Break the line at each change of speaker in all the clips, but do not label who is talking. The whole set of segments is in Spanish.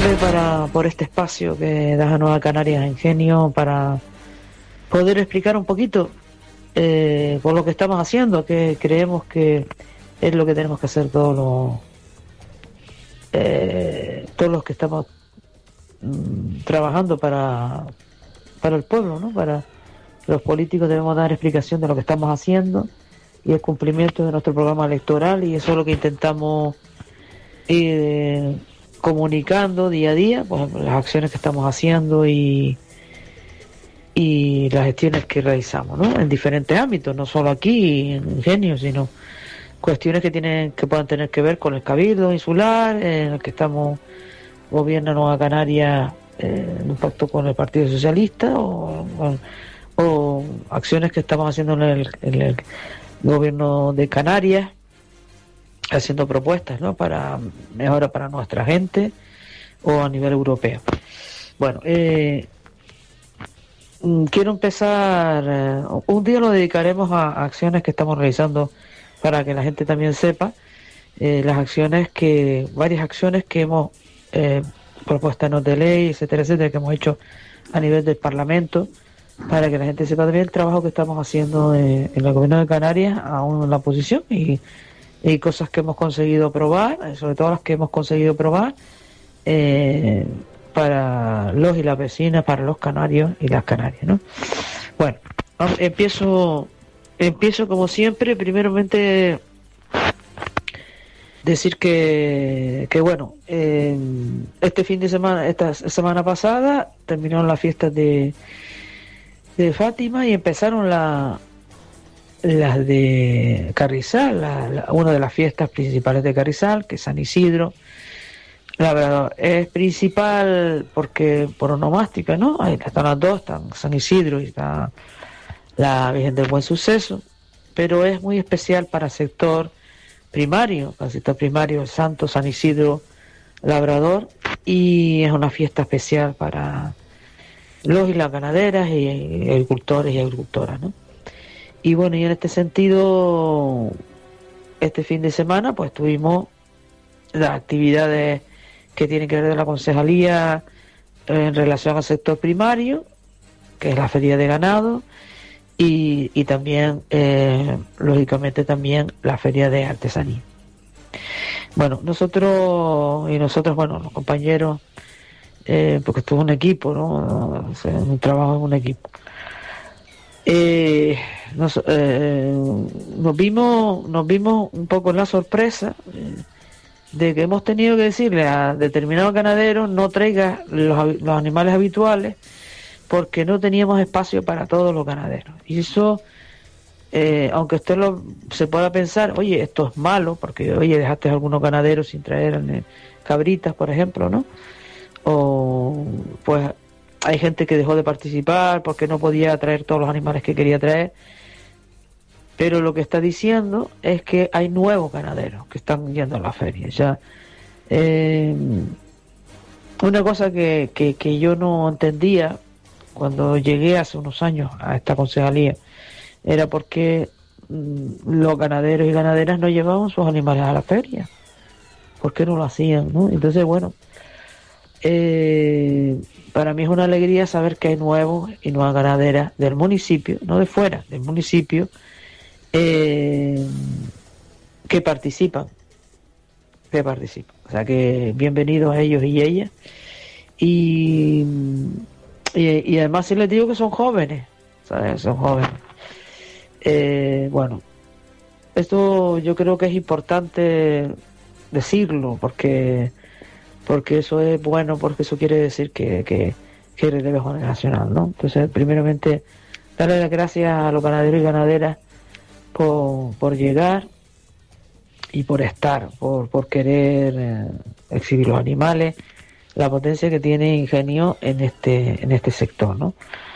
siempre por este espacio que das a Nueva Canarias Ingenio para poder explicar un poquito por lo que estamos haciendo, que creemos que es lo que tenemos que hacer todos los que estamos trabajando para el pueblo, ¿no? Para los políticos debemos dar explicación de lo que estamos haciendo y el cumplimiento de nuestro programa electoral, y eso es lo que intentamos ir comunicando día a día, pues, las acciones que estamos haciendo y las gestiones que realizamos, ¿no? En diferentes ámbitos, no solo aquí en Ingenio, sino cuestiones que puedan tener que ver con el Cabildo Insular, en el que estamos, gobierna Nueva Canaria en un pacto con el Partido Socialista, o acciones que estamos haciendo en el gobierno de Canarias, haciendo propuestas, ¿no? Para mejora para nuestra gente, o a nivel europeo. Bueno, quiero empezar, un día lo dedicaremos a acciones que estamos realizando para que la gente también sepa varias acciones que hemos propuestas de ley, etcétera, etcétera, que hemos hecho a nivel del Parlamento, para que la gente sepa también el trabajo que estamos haciendo en el gobierno de Canarias, aún en la oposición, y cosas que hemos conseguido aprobar, sobre todo las que hemos conseguido aprobar para los y las vecinas, para los canarios y las canarias, ¿no? Bueno, empiezo como siempre, primeramente decir que bueno, este fin de semana, esta semana pasada, terminaron las fiestas de Fátima y empezaron las de Carrizal, una de las fiestas principales de Carrizal, que es San Isidro. La verdad, es principal porque por onomástica, ¿no? Ahí están las dos, están San Isidro y está la Virgen del Buen Suceso, pero es muy especial para el sector primario, el Santo San Isidro Labrador, y es una fiesta especial para los y las ganaderas y agricultores y agricultoras, ¿no? Y bueno, y en este sentido, este fin de semana pues tuvimos las actividades que tienen que ver de la concejalía en relación al sector primario, que es la feria de ganado, y también, lógicamente, también la feria de artesanía. Bueno, nosotros, bueno, los compañeros, porque esto es un equipo, ¿no? O sea, un trabajo en un equipo. Nos vimos un poco en la sorpresa de que hemos tenido que decirle a determinados ganaderos no traiga los animales habituales, porque no teníamos espacio para todos los ganaderos. Y eso, aunque usted se pueda pensar, oye, esto es malo, porque oye, dejaste a algunos ganaderos sin traer cabritas, por ejemplo, ¿no? O pues hay gente que dejó de participar porque no podía traer todos los animales que quería traer. Pero lo que está diciendo es que hay nuevos ganaderos que están yendo a la feria. Ya, una cosa que yo no entendía cuando llegué hace unos años a esta concejalía era porque los ganaderos y ganaderas no llevaban sus animales a la feria. ¿Por qué no lo hacían, no? Entonces, bueno, para mí es una alegría saber que hay nuevos y nuevas ganaderas del municipio, no de fuera, del municipio, que participan. O sea que bienvenidos a ellos y ellas. Y además sí les digo que son jóvenes, ¿sabes? Son jóvenes. Bueno, esto yo creo que es importante decirlo, porque eso es bueno, porque eso quiere decir que hay relevo generacional, ¿no? Entonces, primeramente, darle las gracias a los ganaderos y ganaderas por llegar y por estar, por querer exhibir los animales, la potencia que tiene Ingenio en este sector, ¿no?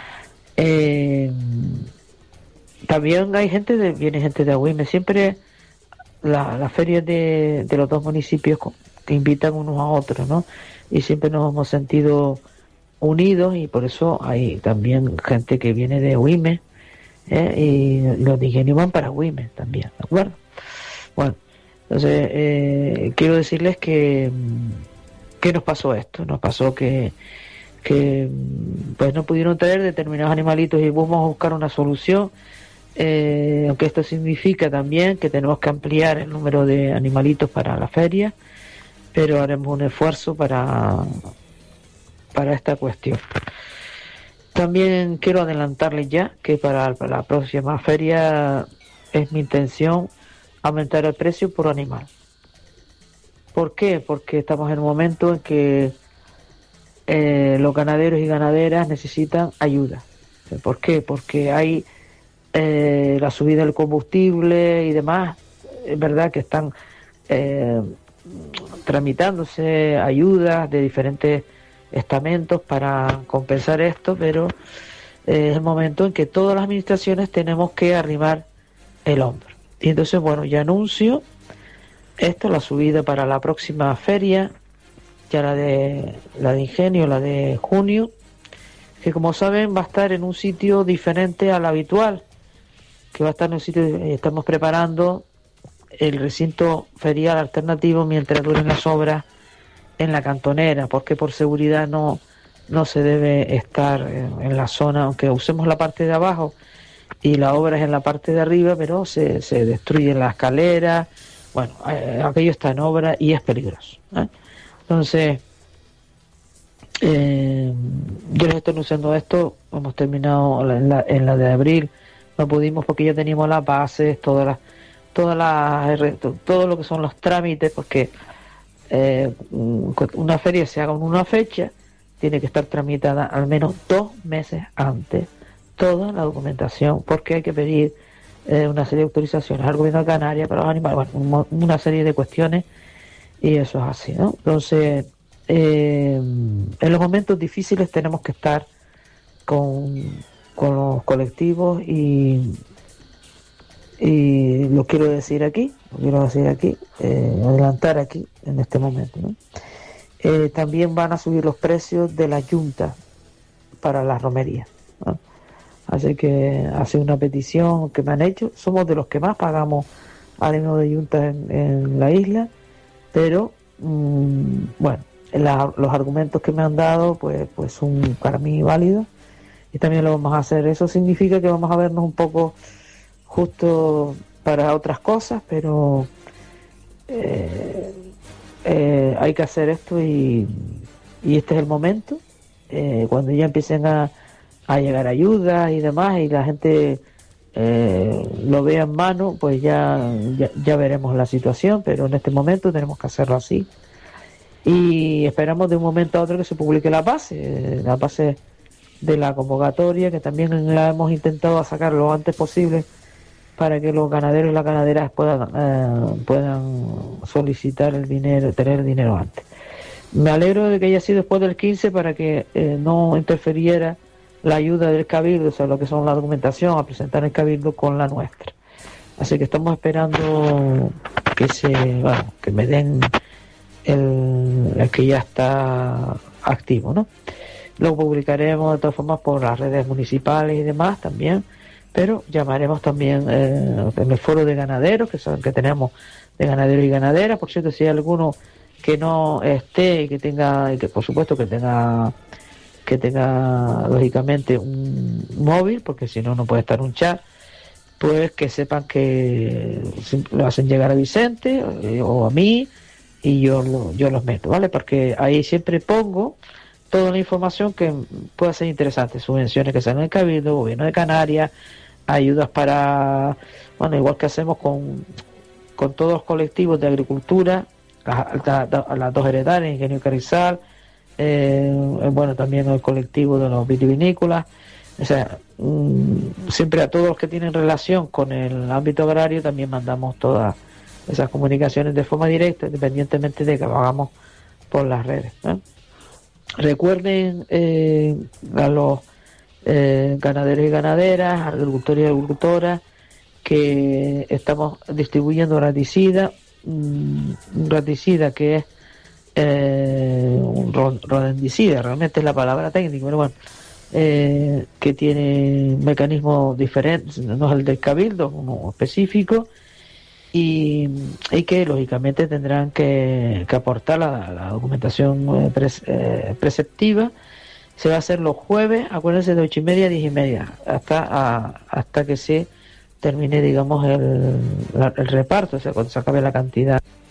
También viene gente de Agüime. Siempre las ferias de los dos municipios te invitan unos a otros, ¿no? Y siempre nos hemos sentido unidos, y por eso hay también gente que viene de Agüime, y los de Ingenio van para Agüime también, ¿de acuerdo? Bueno, entonces quiero decirles que ¿qué nos pasó esto? Nos pasó que pues no pudieron traer determinados animalitos y vamos a buscar una solución, aunque esto significa también que tenemos que ampliar el número de animalitos para la feria, pero haremos un esfuerzo para esta cuestión. También quiero adelantarles ya que para la próxima feria es mi intención aumentar el precio por animal. ¿Por qué? Porque estamos en un momento en que los ganaderos y ganaderas necesitan ayuda. ¿Por qué? Porque hay la subida del combustible y demás. Es verdad que están tramitándose ayudas de diferentes estamentos para compensar esto, pero es el momento en que todas las administraciones tenemos que arrimar el hombro. Y entonces, bueno, ya anuncio esto, la subida para la próxima feria, ya la de Ingenio, la de junio, que como saben va a estar en un sitio diferente al habitual, que va a estar en un sitio, estamos preparando el recinto ferial alternativo mientras duren las obras en la cantonera, porque por seguridad no se debe estar en la zona, aunque usemos la parte de abajo y la obra es en la parte de arriba, pero se destruye la escalera. Bueno, aquello está en obra y es peligroso, ¿eh? Entonces, yo les estoy anunciando esto. Hemos terminado en la de abril, no pudimos porque ya teníamos las bases, todo lo que son los trámites, porque una feria se haga en una fecha, tiene que estar tramitada al menos 2 meses antes toda la documentación, porque hay que pedir una serie de autorizaciones al gobierno de Canarias para los animales, bueno, una serie de cuestiones, y eso es así, ¿no? Entonces, en los momentos difíciles tenemos que estar con los colectivos, y lo quiero decir aquí, adelantar aquí en este momento, ¿no? También van a subir los precios de la Junta para las romerías, ¿no? Así que hace una petición que me han hecho. Somos de los que más pagamos ánimo de Junta en la isla, pero bueno, los argumentos que me han dado pues son para mí válidos, y también lo vamos a hacer. Eso significa que vamos a vernos un poco justo para otras cosas, pero hay que hacer esto, y este es el momento, cuando ya empiecen a llegar ayudas y demás, y la gente lo vea en mano, pues ya veremos la situación, pero en este momento tenemos que hacerlo así, y esperamos de un momento a otro que se publique la base de la convocatoria, que también la hemos intentado sacar lo antes posible para que los ganaderos y las ganaderas puedan solicitar el dinero, tener el dinero antes. Me alegro de que haya sido después del 15 para que no interfiriera la ayuda del Cabildo, o sea, lo que son la documentación, a presentar el Cabildo con la nuestra. Así que estamos esperando que me den el que ya está activo, ¿no? Lo publicaremos de todas formas por las redes municipales y demás también, pero llamaremos también en el foro de ganaderos, que tenemos de ganaderos y ganaderas. Por cierto, si hay alguno que no esté y que por supuesto que tenga lógicamente un móvil, porque si no puede estar un chat, pues que sepan que lo hacen llegar a Vicente o a mí, y yo los meto, ¿vale? Porque ahí siempre pongo toda la información que pueda ser interesante, subvenciones que salen del Cabildo, Gobierno de Canarias, ayudas para, bueno, igual que hacemos con todos los colectivos de agricultura, las dos heredades, Ingenio Carrizal, bueno, también el colectivo de los vitivinícolas, o sea, siempre a todos los que tienen relación con el ámbito agrario también mandamos todas esas comunicaciones de forma directa, independientemente de que lo hagamos por las redes, ¿no? Recuerden a los ganaderos y ganaderas, agricultores y agricultoras, que estamos distribuyendo raticida, un raticida que es un rodendicida, realmente es la palabra técnica, pero bueno, que tiene un mecanismo diferente, no es el del Cabildo, uno específico, y que lógicamente tendrán que aportar la documentación preceptiva. Se va a hacer los jueves, acuérdense, de 8:30 a 10:30, hasta que se termine, digamos, el reparto, o sea, cuando se acabe la cantidad